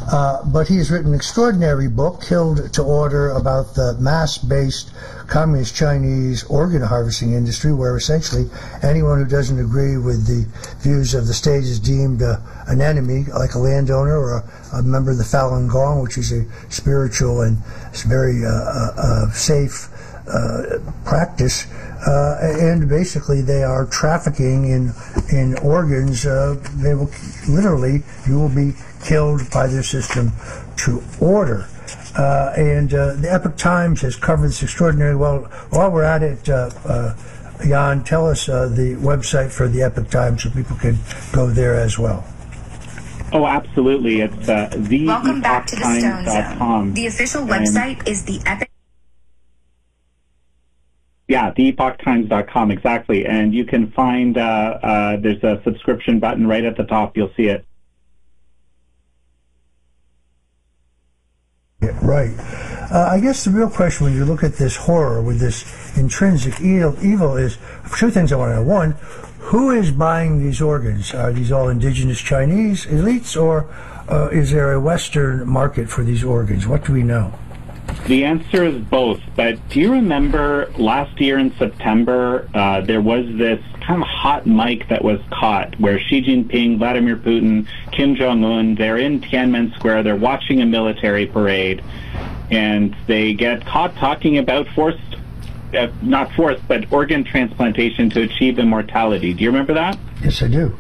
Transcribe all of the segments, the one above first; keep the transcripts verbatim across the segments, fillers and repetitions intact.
Uh, but he has written an extraordinary book, Killed to Order, about the mass-based communist Chinese organ harvesting industry, where essentially anyone who doesn't agree with the views of the state is deemed uh, an enemy, like a landowner or a, a member of the Falun Gong, which is a spiritual and very uh, uh, uh, safe uh, practice. Uh, and basically they are trafficking in in organs. Uh, they will literally, you will be killed by their system to order. Uh, and uh, the Epoch Times has covered this extraordinarily well. While we're at it, uh, uh, Jan, tell us uh, the website for the Epoch Times so people can go there as well. Oh, absolutely. It's uh, the Welcome back to the Stone Zone. The official website is the Epoch. Yeah, the epoch times dot com, exactly. And you can find, uh, uh, there's a subscription button right at the top. You'll see it. Yeah, right. Uh, I guess the real question when you look at this horror with this intrinsic evil, evil is two things I want to know. One, who is buying these organs? Are these all indigenous Chinese elites, or uh, is there a Western market for these organs? What do we know? The answer is both, but do you remember last year in September, uh, there was this kind of hot mic that was caught where Xi Jinping, Vladimir Putin, Kim Jong-un, they're in Tiananmen Square, they're watching a military parade, and they get caught talking about forced, uh, not forced, but organ transplantation to achieve immortality. Do you remember that? Yes, I do.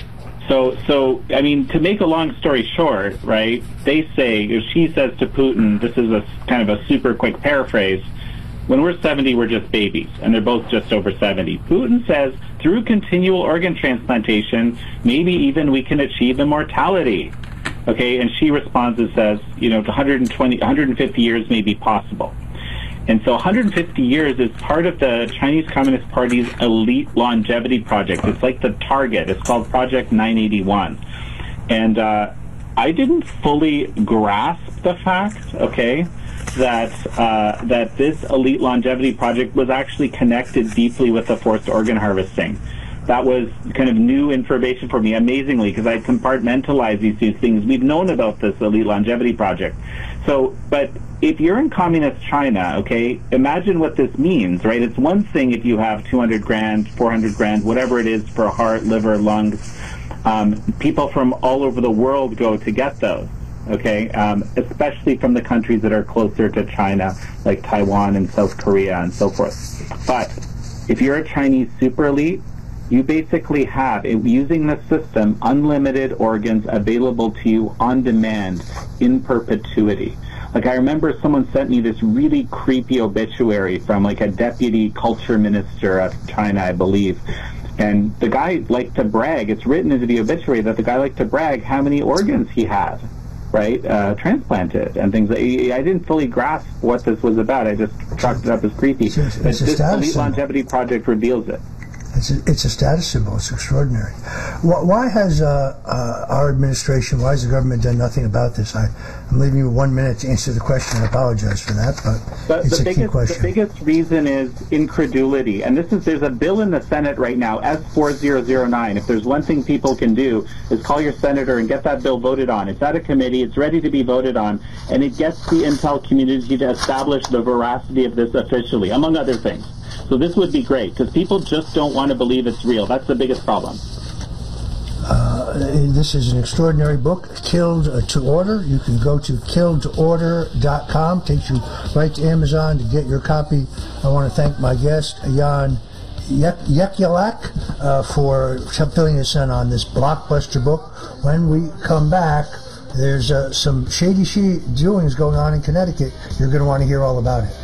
So, so I mean, to make a long story short, right, they say, if Xi says to Putin, this is a kind of a super quick paraphrase, when we're seventy, we're just babies, and they're both just over seventy. Putin says, through continual organ transplantation, maybe even we can achieve immortality. Okay, and Xi responds and says, you know, one hundred twenty, one hundred fifty years may be possible. And so one hundred fifty years is part of the Chinese Communist Party's elite longevity project. It's like the target. It's called Project nine eighty-one. And uh, I didn't fully grasp the fact, okay, that uh, that this elite longevity project was actually connected deeply with the forced organ harvesting. That was kind of new information for me, amazingly, because I compartmentalized these two things. We've known about this elite longevity project. So, but if you're in communist China, okay, imagine what this means, right? It's one thing if you have two hundred grand, four hundred grand, whatever it is for heart, liver, lungs. Um, people from all over the world go to get those, okay, um, especially from the countries that are closer to China, like Taiwan and South Korea and so forth. But if you're a Chinese super elite, you basically have, using the system, unlimited organs available to you on demand in perpetuity. Like, I remember someone sent me this really creepy obituary from like a deputy culture minister of China, I believe. And the guy liked to brag, it's written into the obituary that the guy liked to brag how many organs he had, right, uh, transplanted and things. I didn't fully grasp what this was about. I just chalked it up as creepy. It's a, it's but this elite longevity project reveals it. It's a, it's a status symbol. It's extraordinary. Why, why has uh, uh, our administration, why has the government done nothing about this? I, I'm leaving you one minute to answer the question. I apologize for that, but, but it's the a biggest, key question. The biggest reason is incredulity. And this is, there's a bill in the Senate right now, S four thousand nine. If there's one thing people can do is call your senator and get that bill voted on. It's at a committee. It's ready to be voted on. And it gets the intel community to establish the veracity of this officially, among other things. So this would be great, because people just don't want to believe it's real. That's the biggest problem. Uh, this is an extraordinary book, Killed to Order. You can go to killed to order dot com. Takes you right to Amazon to get your copy. I want to thank my guest, Jan Jekielek, uh, for filling us in on this blockbuster book. When we come back, there's uh, some shady doings going on in Connecticut. You're going to want to hear all about it.